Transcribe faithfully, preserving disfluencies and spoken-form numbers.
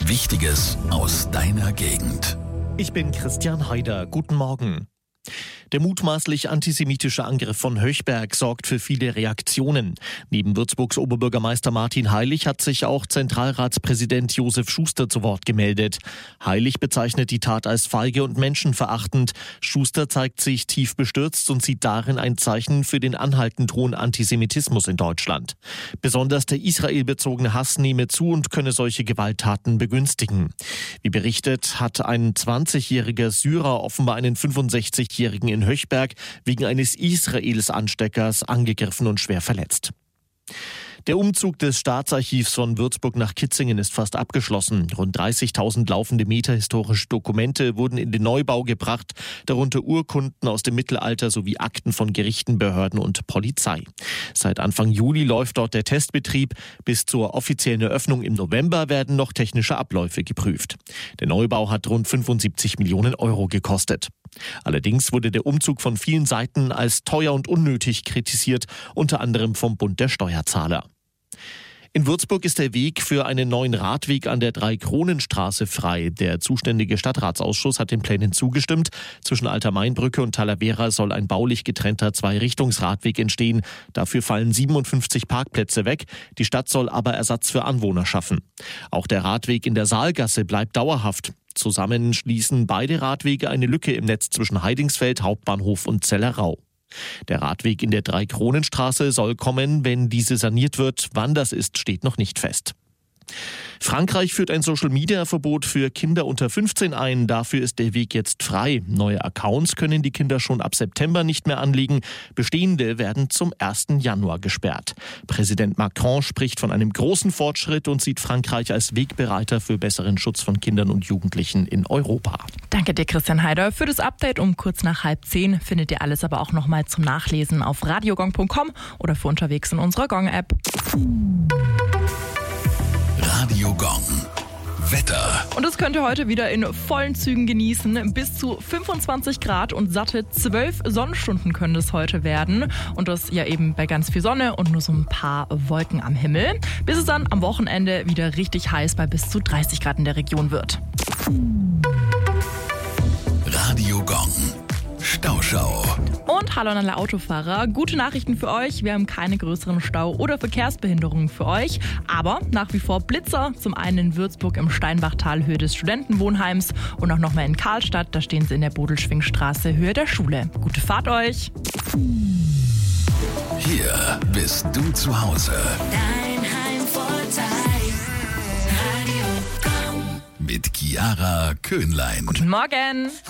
Wichtiges aus deiner Gegend. Ich bin Christian Haider. Guten Morgen. Der mutmaßlich antisemitische Angriff von Höchberg sorgt für viele Reaktionen. Neben Würzburgs Oberbürgermeister Martin Heilig hat sich auch Zentralratspräsident Josef Schuster zu Wort gemeldet. Heilig bezeichnet die Tat als feige und menschenverachtend. Schuster zeigt sich tief bestürzt und sieht darin ein Zeichen für den anhaltend hohen Antisemitismus in Deutschland. Besonders der israelbezogene Hass nehme zu und könne solche Gewalttaten begünstigen. Wie berichtet, hat ein zwanzigjähriger Syrer offenbar einen fünfundsechzigjährigen in Höchberg wegen eines Israels-Ansteckers angegriffen und schwer verletzt. Der Umzug des Staatsarchivs von Würzburg nach Kitzingen ist fast abgeschlossen. Rund dreißigtausend laufende Meter historische Dokumente wurden in den Neubau gebracht, darunter Urkunden aus dem Mittelalter sowie Akten von Gerichten, Behörden und Polizei. Seit Anfang Juli läuft dort der Testbetrieb. Bis zur offiziellen Eröffnung im November werden noch technische Abläufe geprüft. Der Neubau hat rund fünfundsiebzig Millionen Euro gekostet. Allerdings wurde der Umzug von vielen Seiten als teuer und unnötig kritisiert, unter anderem vom Bund der Steuerzahler. In Würzburg ist der Weg für einen neuen Radweg an der Drei-Kronen-Straße frei. Der zuständige Stadtratsausschuss hat den Plänen zugestimmt. Zwischen Alter Mainbrücke und Talavera soll ein baulich getrennter Zwei-Richtungsradweg entstehen. Dafür fallen siebenundfünfzig Parkplätze weg. Die Stadt soll aber Ersatz für Anwohner schaffen. Auch der Radweg in der Saalgasse bleibt dauerhaft. Zusammen schließen beide Radwege eine Lücke im Netz zwischen Heidingsfeld, Hauptbahnhof und Zellerau. Der Radweg in der Drei-Kronen-Straße soll kommen, wenn diese saniert wird. Wann das ist, steht noch nicht fest. Frankreich führt ein Social-Media-Verbot für Kinder unter fünfzehn ein. Dafür ist der Weg jetzt frei. Neue Accounts können die Kinder schon ab September nicht mehr anlegen. Bestehende werden zum ersten Januar gesperrt. Präsident Macron spricht von einem großen Fortschritt und sieht Frankreich als Wegbereiter für besseren Schutz von Kindern und Jugendlichen in Europa. Danke dir, Christian Haider. Für das Update um kurz nach halb zehn findet ihr alles aber auch nochmal zum Nachlesen auf radiogong punkt com oder für unterwegs in unserer Gong-App. Radio Gong. Wetter. Und das könnt ihr heute wieder in vollen Zügen genießen. Bis zu fünfundzwanzig Grad und satte zwölf Sonnenstunden können es heute werden. Und das ja eben bei ganz viel Sonne und nur so ein paar Wolken am Himmel. Bis es dann am Wochenende wieder richtig heiß bei bis zu dreißig Grad in der Region wird. Radio Gong. Stauschau. Und hallo an alle Autofahrer. Gute Nachrichten für euch. Wir haben keine größeren Stau- oder Verkehrsbehinderungen für euch. Aber nach wie vor Blitzer. Zum einen in Würzburg im Steinbachtal Höhe des Studentenwohnheims und auch nochmal in Karlstadt. Da stehen sie in der Bodelschwingstraße Höhe der Schule. Gute Fahrt euch. Hier bist du zu Hause. Dein Heimvorteil. Radio Gong. Mit Chiara Köhnlein. Guten Morgen.